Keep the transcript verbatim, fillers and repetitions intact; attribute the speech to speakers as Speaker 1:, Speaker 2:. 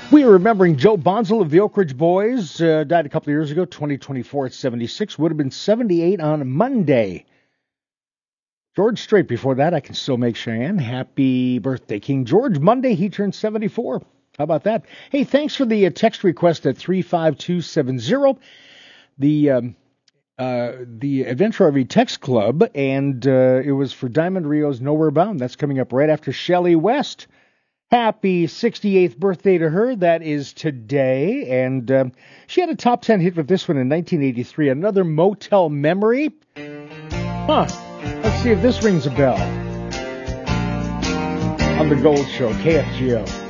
Speaker 1: We are remembering Joe Bonzel of the Oak Ridge Boys. Uh, died a couple of years ago, twenty twenty-four at seventy-six. Would have been seventy-eight on Monday. George Strait before that, I Can Still Make Cheyenne. Happy birthday, King George. Monday, he turned seventy-four. How about that? Hey, thanks for the uh, text request at three five two seven zero. The um, uh, the Adventure R V Text Club, and uh, it was for Diamond Rio's Nowhere Bound. That's coming up right after Shelley West. Happy sixty-eighth birthday to her. That is today. And um, she had a top ten hit with this one in nineteen eighty-three. Another Motel Memory. Huh. Let's see if this rings a bell. On the Gold Show, K F G O.